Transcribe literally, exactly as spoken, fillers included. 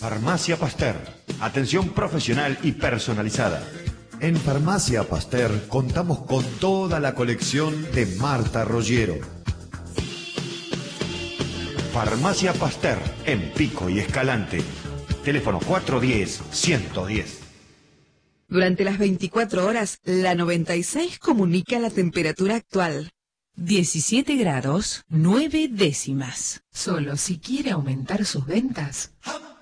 Farmacia Pasteur. Atención profesional y personalizada. En Farmacia Pasteur contamos con toda la colección de Marta Rogero. Farmacia Pasteur, en Pico y Escalante. Teléfono cuatro uno cero, uno uno cero. Durante las veinticuatro horas, la noventa y seis comunica la temperatura actual. diecisiete grados, nueve décimas. Solo si quiere aumentar sus ventas,